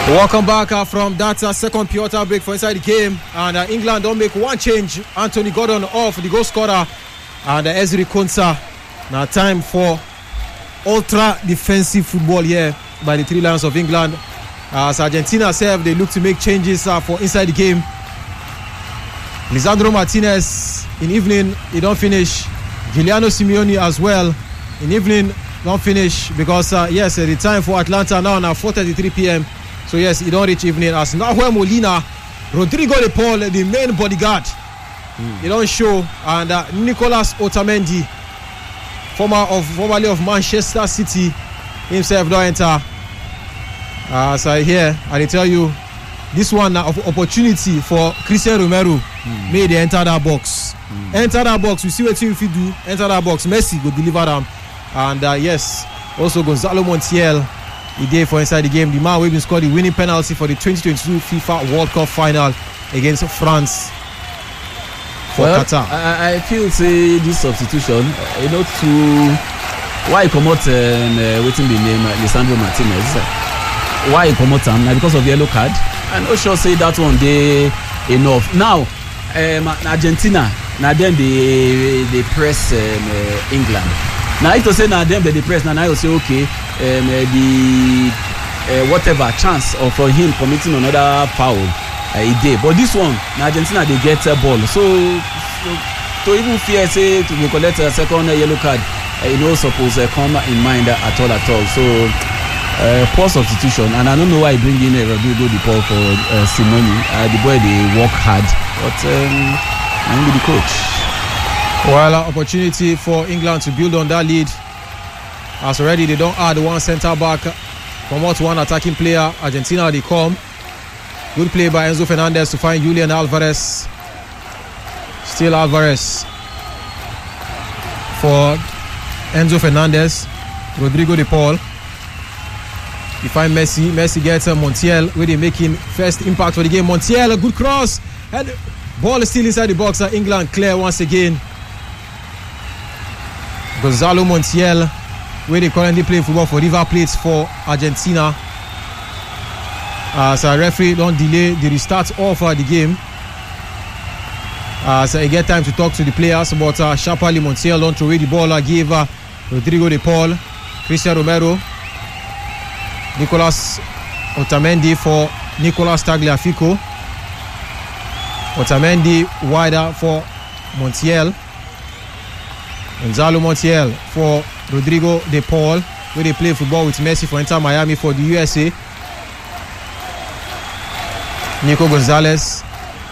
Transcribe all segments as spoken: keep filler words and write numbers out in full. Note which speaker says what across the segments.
Speaker 1: Welcome back uh, from that uh, second period break for inside the game, and uh, England don't make one change. Anthony Gordon off, the goal scorer, and uh, Ezri Konsa. Now time for ultra defensive football here by the Three Lions of England. Uh, as Argentina serve, they look to make changes uh, for inside the game. Lisandro Martinez in evening, he don't finish. Giuliano Simeone as well in evening, don't finish because uh, yes, uh, the time for Atlanta now now four thirty-three p.m. So yes, he don't reach evening. As Nahuel Molina, Rodrigo De Paul, the main bodyguard, mm. he don't show, and uh, Nicolas Otamendi, former of formerly of Manchester City, himself don't enter. Uh, so here, I tell you, this one uh, of opportunity for Christian Romero mm. made they enter that box. Mm. Enter that box, we see what if you do. Enter that box, Messi go deliver them, and uh, yes, also Gonzalo Montiel. He did for inside the game. The man who been scored the winning penalty for the twenty twenty-two FIFA World Cup final against France for
Speaker 2: well,
Speaker 1: Qatar.
Speaker 2: I, I feel say this substitution, you know, to why he come out um, uh, waiting the name uh, Lisandro Martinez. Why he come out um, now because of yellow card. I'm not sure say that one day enough. Now, um, Argentina, now then they they press um, uh, England. Now if to say now them they press, now I will say okay. Um, uh, the uh, whatever chance of uh, him committing another foul uh, he did, but this one now Argentina they get a ball, so, so to even fear say to collect a second uh, yellow card, uh, you know, suppose uh, come in mind uh, at all at all. So uh, poor substitution, and I don't know why he bring in uh, Rodrigo De Paul for uh, Simone. Uh, the boy they work hard, but um, I'm the coach.
Speaker 1: Well, uh, opportunity for England to build on that lead. As already they don't add one centre back, come out one attacking player. Argentina they come. Good play by Enzo Fernandez to find Julian Alvarez. Still Alvarez for Enzo Fernandez. Rodrigo De Paul. You find Messi. Messi gets uh, Montiel where they making first impact for the game. Montiel, a good cross. And ball is still inside the box. Uh, England clear once again. Gonzalo Montiel, where they currently play football for River Plate for Argentina. Uh, so referee don't delay the restart of uh, the game. Uh, so I get time to talk to the players, but uh, sharply Montiel don't throw away the ball. Uh, gave uh, Rodrigo De Paul, Christian Romero, Nicolas Otamendi for Nicolas Tagliafico. Otamendi wider for Montiel. Gonzalo Montiel for Rodrigo De Paul, where they play football with Messi for Inter Miami for the U S A. Nico Gonzalez,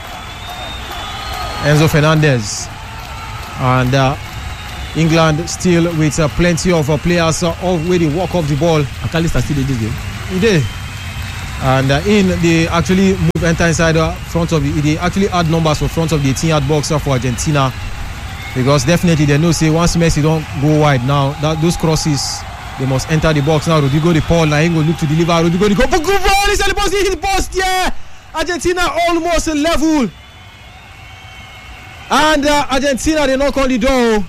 Speaker 1: Enzo Fernandez, and uh, England still with uh, plenty of uh, players uh, all where they walk off the ball.
Speaker 2: McAllister still did this game.
Speaker 1: He did, and uh, in they actually move enter inside uh, front of the. They actually add numbers for front of the eighteen-yard box uh, for Argentina. Because definitely they know say once Messi don't go wide now, that those crosses they must enter the box now. Rodrigo De Paul now he go look to deliver. Rodrigo De Paul, but good ball! He's the post, he hit the post, yeah. Argentina almost level, and uh, Argentina they knock on the door.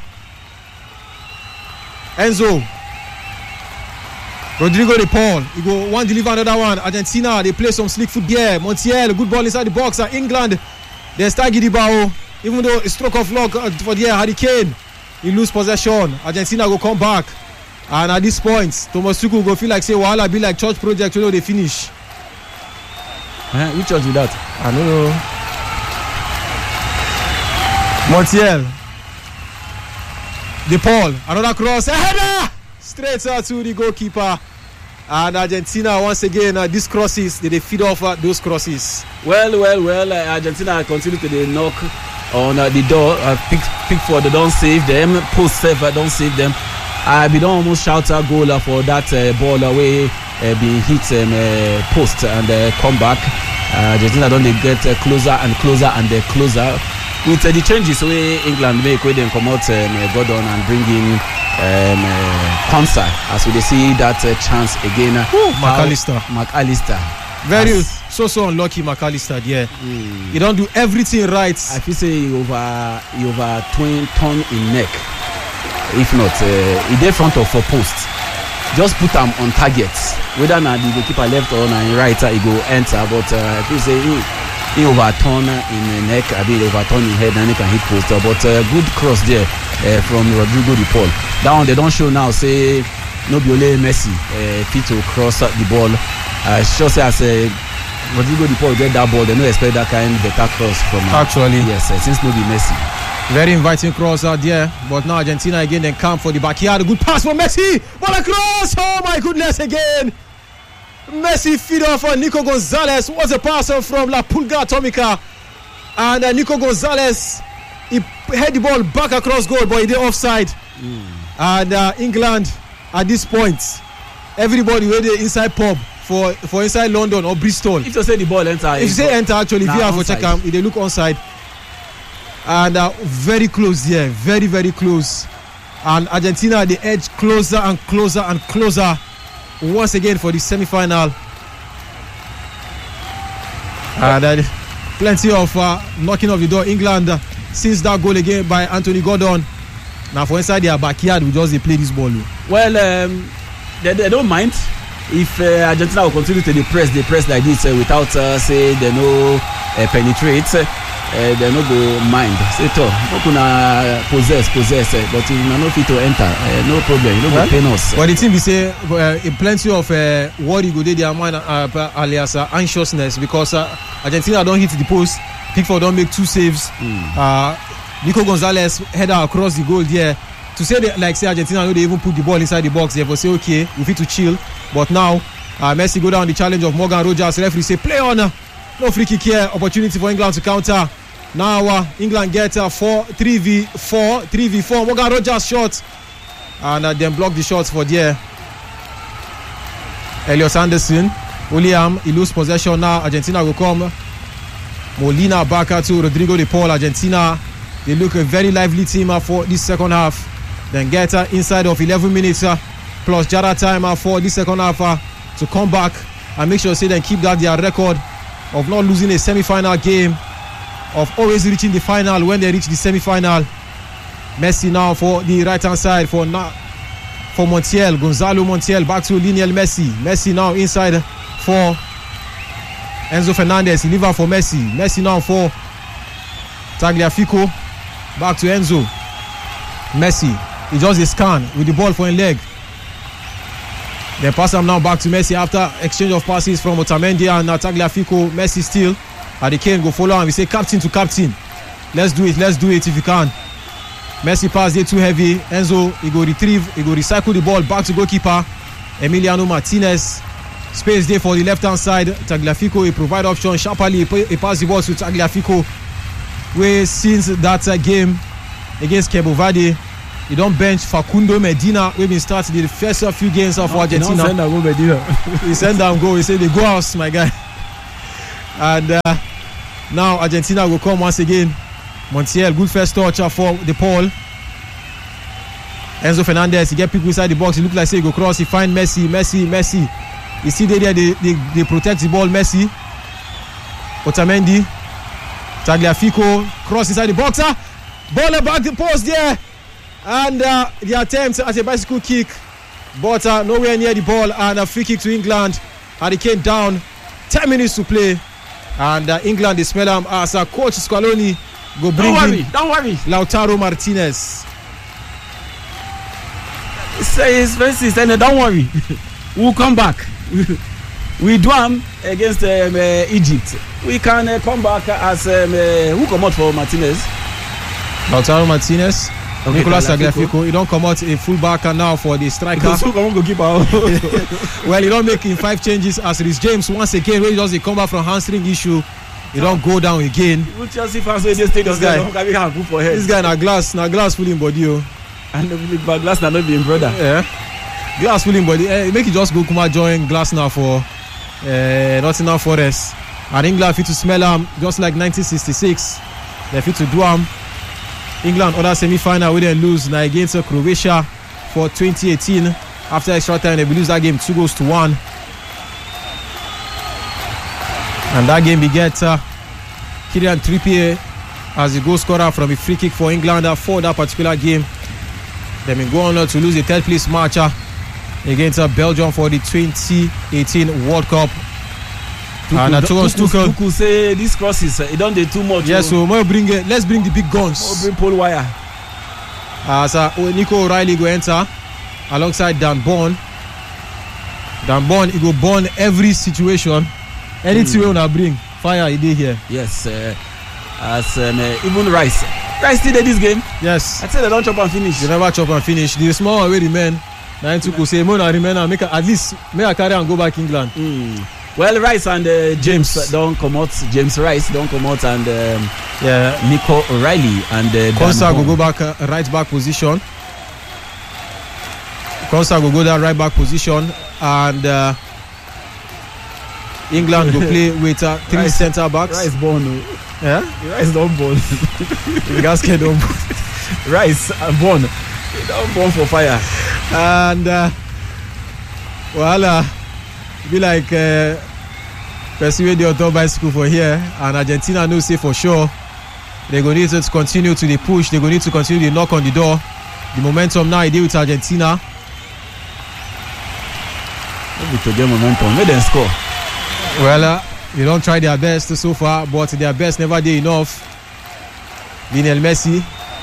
Speaker 1: Enzo, Rodrigo De Paul, he go one deliver another one. Argentina they play some slick foot there. Montiel, good ball inside the box. Uh, England they start Gidibao. Even though a stroke of luck for the Harry Kane, he lose possession. Argentina go come back, and at this point, Thomas Tuchel go feel like say, "Wahala be like church project, you know they finish."
Speaker 2: Uh, which church with that?
Speaker 1: I don't know. Montiel, De Paul, another cross, a header straight uh, to the goalkeeper. And Argentina once again, uh, these crosses, they, they feed off uh, those crosses.
Speaker 2: Well, well, well. Uh, Argentina continue to they knock on uh, the door. Uh, pick, Pickford, they don't save them. Post save, uh, don't save them. Uh, we don't almost shout a goal uh, for that uh, ball away, uh, being hit um, uh, post and uh, come back. Uh, Argentina don't they get uh, closer and closer and uh, closer. With uh, the changes way England make, where they come out um, uh, Gordon and bring in um, uh, Konsa, as we see that uh, chance again.
Speaker 1: Ooh, McAllister.
Speaker 2: McAllister.
Speaker 1: Very as, so so unlucky McAllister. Yeah, mm. He don't do everything right.
Speaker 2: I feel say he over he over twin turn in neck. If not, uh, he dey front of four post. just put am on target. Whether na the goalkeeper left or na him right, he go enter. But uh, I feel say he, he overturn in the neck, I mean overturn in head, and he can hit post. But uh, good cross there uh, from Rodrigo De Paul. That one they don't show now. Say no be only Messi uh, fit to cross the ball. Uh, sure say as uh, Rodrigo De Paul get that ball, they no expect that kind of better cross from uh,
Speaker 1: actually.
Speaker 2: Yes, uh, since no be Messi.
Speaker 1: Very inviting cross out there, but now Argentina again then come for the backyard. Good pass for Messi. What a cross! Oh my goodness again! Messi feed off on Nico Gonzalez. Was a pass from La Pulga Atomica, and uh, Nico Gonzalez he head the ball back across goal, but he did offside. Mm. And uh, England at this point, everybody where the inside pub for for inside London or Bristol.
Speaker 2: If you say the ball enter,
Speaker 1: if you say enter actually, nah, V R for check him, they look onside. And uh, very close there, very very close, and Argentina the edge closer and closer and closer once again for the semi-final. And uh, plenty of uh, knocking of the door. England uh, since that goal again by Anthony Gordon. Now for inside their backyard, we just they play this ball.
Speaker 2: Well, um, they, they don't mind if uh, Argentina will continue to the press, they press like this uh, without uh, say they no uh, penetrate. Uh, they no go mind. Say to, no gonna possess, possess, uh, but if you no fit to enter, uh, no problem. You no well, go pain us.
Speaker 1: But the thing we say, uh, plenty of uh, worry go dey their mind, uh, alias uh, anxiousness, because uh, Argentina don't hit the post. Pickford don't make two saves. Mm. Uh, Nico Gonzalez header across the goal there. To say that, like say Argentina, no, they even put the ball inside the box. They will say okay, we fit to chill. But now, uh, Messi go down the challenge of Morgan Rogers. Referee say play on. Uh, no free kick here. Opportunity for England to counter. Now uh, England get uh, four, three v four, three v four. Morgan Rogers shot, and uh, then block the shots for there. Elliot Anderson, William, he lose possession now. Argentina will come. Molina back to Rodrigo De Paul. Argentina, they look a very lively team uh, for this second half. Then get uh, inside of eleven minutes uh, plus Jara time uh, for this second half uh, to come back and make sure say they keep that their record of not losing a semi-final game, of always reaching the final when they reach the semi-final. Messi now for the right hand side for na- for Montiel, Gonzalo Montiel back to Lionel Messi. Messi now inside for Enzo Fernandez. He leave out for Messi. Messi now for Tagliafico. Back to Enzo. Messi, he just a scan with the ball for his leg. Then pass him now back to Messi after exchange of passes from Otamendi and Tagliafico. Messi still. Harry Kane go follow and we say captain to captain. Let's do it, let's do it if you can. Messi pass there too heavy. Enzo, he go retrieve, he go recycle the ball back to goalkeeper Emiliano Martinez. Space there for the left hand side. Tagliafico, he provide option sharply. He pass the ball to Tagliafico. Where since that uh, game against Cabo Verde, he don't bench Facundo Medina. We've been starting the first few games of no, Argentina.
Speaker 2: He don't send them go Medina.
Speaker 1: He send them go. He say they go house, my guy. And uh, now Argentina will come once again. Montiel, good first touch for De Paul. Enzo Fernandez, he get people inside the box. He look like say he go cross. He find Messi, Messi, Messi. You see they there, they, they, they protect the ball. Messi, Otamendi, Tagliafico, cross inside the box. Uh, ball back the post there, and uh, the attempt at a bicycle kick, but uh, nowhere near the ball, and a free kick to England. Harry Kane down. Ten minutes to play. And uh, England is smell him as uh, coach Scaloni go bring
Speaker 2: don't worry,
Speaker 1: in
Speaker 2: don't worry.
Speaker 1: Lautaro Martinez.
Speaker 2: Say his face and don't worry. We'll come back. We do them against um, uh, Egypt. We can uh, come back as um, uh, who come out for Martinez?
Speaker 1: Lautaro Martinez. Okay, Nicolas Tagliafico. He don't come out a fullback now for the striker. Well, he don't make in five changes as Reece James once again. When he does he come back from hamstring issue, he don't go down again.
Speaker 2: Chelsea fans wey dey stadium
Speaker 1: this guy, this guy na glass, na glass full in body oh.
Speaker 2: And but glass na not being brother.
Speaker 1: Yeah, glass full in body. Eh, make it just go come out join glass now for uh, Nottingham Forest. And England fit to smell him just like nineteen sixty-six. They fit to do him. England other semi-final we then lose now against uh, Croatia for twenty eighteen. After extra time they lose that game two goals to one. And that game we get uh, Kylian Trippier as the goal scorer from a free kick for England uh, for that particular game. Then we go on uh, to lose the third place match uh, against uh, Belgium for the twenty eighteen World Cup.
Speaker 2: Tuchel,
Speaker 1: and uh, Thomas Tuchel,
Speaker 2: Tuchel say this crosses uh, it don't do too much.
Speaker 1: Yes, so more bring it, let's bring the big guns.
Speaker 2: More bring pole wire.
Speaker 1: As uh, Nico O'Reilly go enter alongside Dan Burn. Dan Burn, he go burn every situation. Anything mm. we wanna bring, fire he did here.
Speaker 2: Yes, uh, as um, uh, even Rice. Rice still did this game.
Speaker 1: Yes.
Speaker 2: I said they don't chop and finish.
Speaker 1: They never chop and finish. The small one wey remain. Now Tuchel say, "Mo na remain and make at least may I carry and go back England."
Speaker 2: Mm. Well, Rice and uh, James, James don't come out. James Rice don't come out, and um,
Speaker 1: yeah,
Speaker 2: Nico O'Reilly and uh,
Speaker 1: Costa will go back uh, right back position. Costa will go that right back position, and uh, England will play with uh, three Rice, centre backs.
Speaker 2: Rice born,
Speaker 1: yeah,
Speaker 2: Rice don't born.
Speaker 1: The gasket don't born.
Speaker 2: Rice uh, born, he don't born for fire,
Speaker 1: and uh, well. Uh, be like uh, persuade the auto bicycle for here, and Argentina knows say for sure they're going to need to continue to the push. They're going to need to continue to knock on the door. The momentum now is with Argentina.
Speaker 2: Maybe to get momentum, make them score.
Speaker 1: Well, uh, they don't try their best so far, but their best never did enough. Lionel Messi,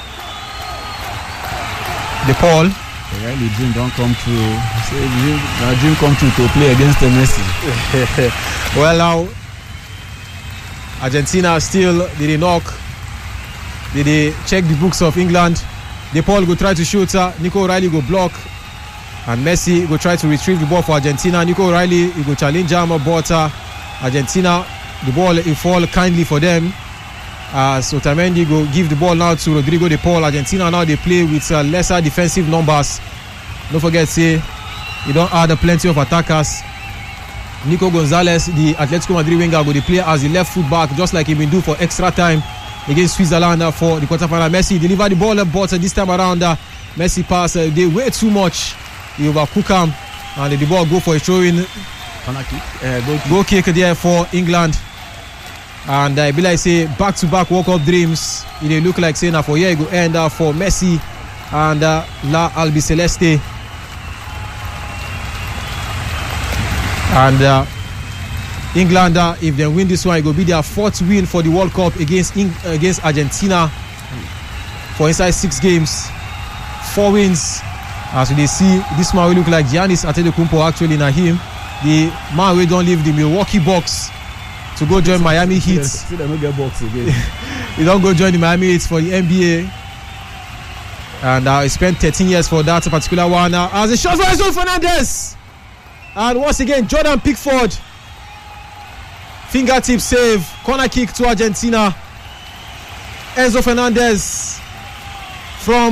Speaker 1: De Paul.
Speaker 2: Really, dream don't come true. Say dream, now dream come true to play against the Messi.
Speaker 1: Well, now Argentina still did they knock. Did they check the books of England? De Paul go try to shoot her. Nico O'Reilly go block, and Messi go try to retrieve the ball for Argentina. Nico O'Reilly he go challenge him, but uh, Argentina the ball will fall kindly for them. As uh, Otamendi go give the ball now to Rodrigo De Paul. Argentina now they play with uh, lesser defensive numbers. Don't forget, say you don't add plenty of attackers. Nico Gonzalez, the Atletico Madrid winger, go they play as the left foot back, just like he been do for extra time against Switzerland uh, for the quarterfinal. Messi deliver the ball, but uh, this time around uh, Messi pass uh, they way too much. He overcook him, and the ball go for a throw in.
Speaker 2: Corner kick, uh, goal kick.
Speaker 1: Goal kick there for England. And I uh, be like say back-to-back World Cup dreams. It look like saying now for here it go end up for Messi and uh, La Albiceleste. And uh, England, uh, if they win this one, it will be their fourth win for the World Cup against Eng- against Argentina for inside six games, four wins. As they see, this man will look like Giannis Antetokounmpo actually na him. The man will don't leave the Milwaukee Bucks to go join Miami Heat.
Speaker 2: See them don't get box again.
Speaker 1: He don't go join the Miami Heat for the N B A. And uh, he spent thirteen years for that particular one. Uh, as a shot for Enzo Fernandez. And once again, Jordan Pickford. Fingertip save. Corner kick to Argentina. Enzo Fernandez from